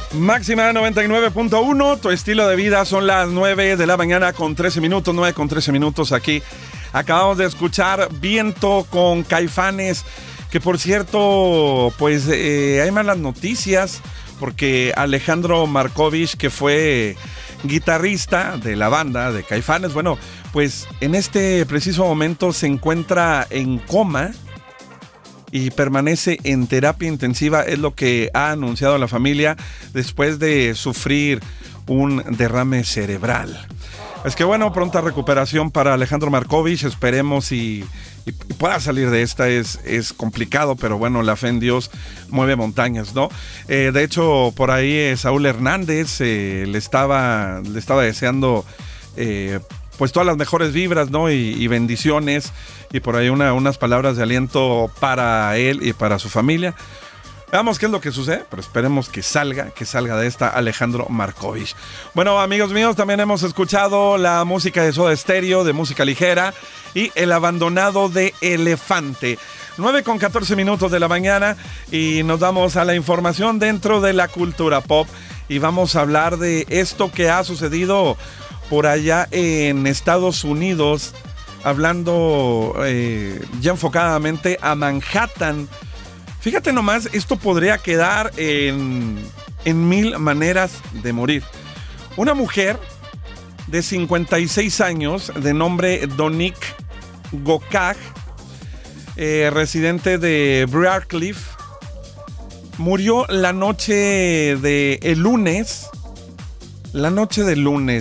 Máxima 99.1, tu estilo de vida. Son las 9 de la mañana con 13 minutos, 9 con 13 minutos aquí. Acabamos de escuchar Viento con Caifanes, que por cierto, pues hay malas noticias, porque Alejandro Markovich, que fue guitarrista de la banda de Caifanes, bueno, pues en este preciso momento se encuentra en coma y permanece en terapia intensiva, es lo que ha anunciado la familia después de sufrir un derrame cerebral. Es que bueno, pronta recuperación para Alejandro Markovich, esperemos y pueda salir de esta. Es complicado, pero bueno, la fe en Dios mueve montañas, ¿no? De hecho, por ahí Saúl Hernández le estaba deseando pues todas las mejores vibras, ¿no? Y bendiciones, y por ahí unas palabras de aliento para él y para su familia. Veamos qué es lo que sucede, pero esperemos que salga de esta Alejandro Markovich. Bueno, amigos míos, también hemos escuchado la música de Soda Stereo, de música ligera, y El Abandonado de Elefante. 9 con 14 minutos de la mañana, y nos vamos a la información dentro de la cultura pop, y vamos a hablar de esto que ha sucedido por allá en Estados Unidos, hablando ya enfocadamente a Manhattan. Fíjate nomás, esto podría quedar en 1000 maneras de morir. Una mujer de 56 años, de nombre Donique Gokaj, residente de Briarcliff, murió la noche del lunes. La noche del lunes,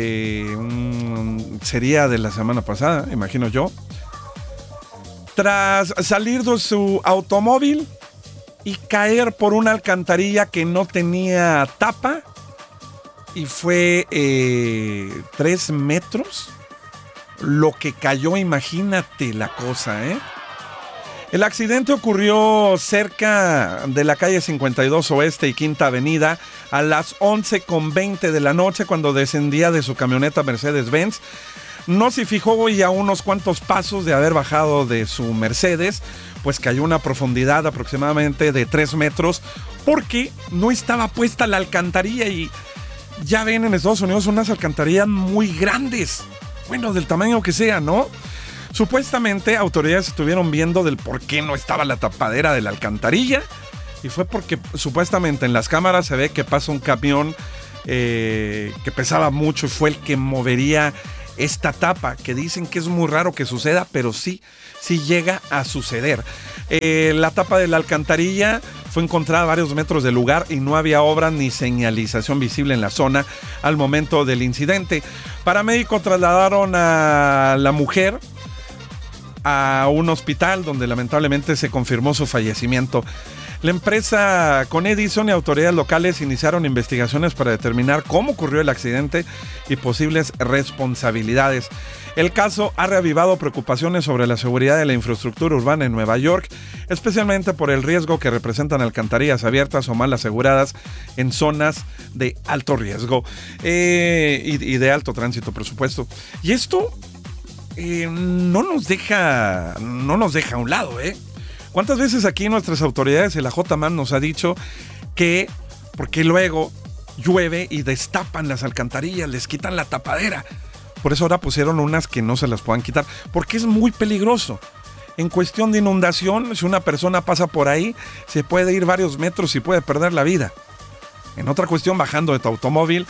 sería de la semana pasada, imagino yo, tras salir de su automóvil y caer por una alcantarilla que no tenía tapa, y fue 3 metros lo que cayó. Imagínate la cosa, ¿eh? El accidente ocurrió cerca de la calle 52 Oeste y Quinta Avenida a las 11:20 de la noche, cuando descendía de su camioneta Mercedes-Benz. No se fijó, y a unos cuantos pasos de haber bajado de su Mercedes, pues cayó a una profundidad aproximadamente de 3 metros, porque no estaba puesta la alcantarilla. Y ya ven, en Estados Unidos unas alcantarillas muy grandes, bueno, del tamaño que sea, ¿no? Supuestamente autoridades estuvieron viendo del por qué no estaba la tapadera de la alcantarilla, y fue porque supuestamente en las cámaras se ve que pasa un camión que pesaba mucho, y fue el que movería esta tapa, que dicen que es muy raro que suceda, pero sí llega a suceder. La tapa de la alcantarilla fue encontrada a varios metros del lugar, y no había obras ni señalización visible en la zona al momento del incidente. Paramédicos trasladaron a la mujer a un hospital donde lamentablemente se confirmó su fallecimiento. La empresa Con Edison y autoridades locales iniciaron investigaciones para determinar cómo ocurrió el accidente y posibles responsabilidades. El caso ha reavivado preocupaciones sobre la seguridad de la infraestructura urbana en Nueva York, especialmente por el riesgo que representan alcantarillas abiertas o mal aseguradas en zonas de alto riesgo y de alto tránsito, por supuesto. Y esto no nos deja a un lado, ¿eh? ¿Cuántas veces aquí nuestras autoridades, la J-Man, nos ha dicho que porque luego llueve y destapan las alcantarillas, les quitan la tapadera? Por eso ahora pusieron unas que no se las puedan quitar, porque es muy peligroso. En cuestión de inundación, si una persona pasa por ahí, se puede ir varios metros y puede perder la vida. En otra cuestión, bajando de tu automóvil,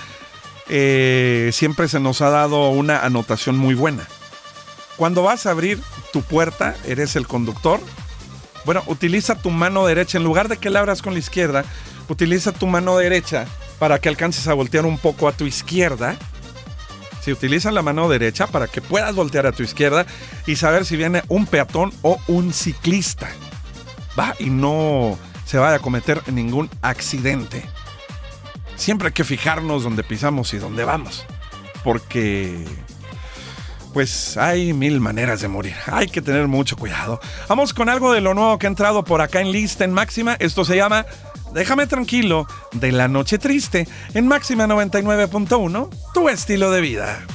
siempre se nos ha dado una anotación muy buena. Cuando vas a abrir tu puerta, eres el conductor. Bueno, utiliza tu mano derecha. En lugar de que la abras con la izquierda, utiliza tu mano derecha para que alcances a voltear un poco a tu izquierda. Si utilizas la mano derecha para que puedas voltear a tu izquierda y saber si viene un peatón o un ciclista, va, y no se vaya a cometer ningún accidente. Siempre hay que fijarnos dónde pisamos y dónde vamos, porque pues hay 1000 maneras de morir. Hay que tener mucho cuidado. Vamos con algo de lo nuevo que ha entrado por acá en lista en Máxima. Esto se llama Déjame Tranquilo, de La Noche Triste, en Máxima 99.1, tu estilo de vida.